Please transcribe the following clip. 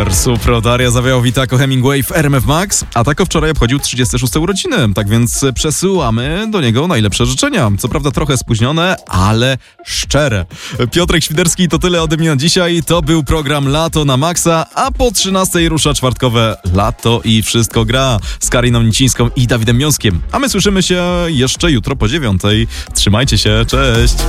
Super, Daria zawiał Witako Hemingway w RMF Max, a Tako wczoraj obchodził 36 urodziny, tak więc przesyłamy do niego najlepsze życzenia. Co prawda trochę spóźnione, ale szczere. Piotrek Świderski, to tyle ode mnie na dzisiaj. To był program Lato na Maxa, a po 13 rusza czwartkowe Lato i Wszystko gra z Kariną Nicińską i Dawidem Miąskiem. A my słyszymy się jeszcze jutro po 9. Trzymajcie się, cześć!